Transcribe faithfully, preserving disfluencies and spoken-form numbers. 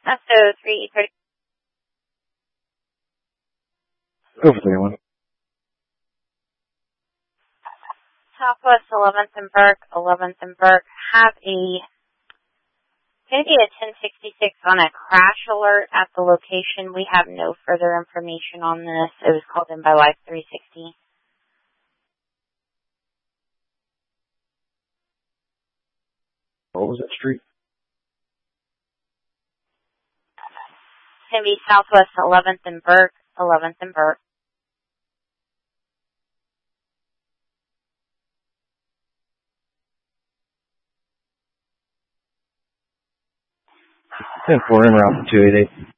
So three thirty. Go for three one. Southwest eleventh and Burke, eleventh and Burke have a going to be a ten sixty-six on a crash alert at the location. We have no further information on this. It was called in by Life three sixty. What was that street? It's going to be Southwest eleventh and Burke, eleventh and Burke. ten four in route two eight eight.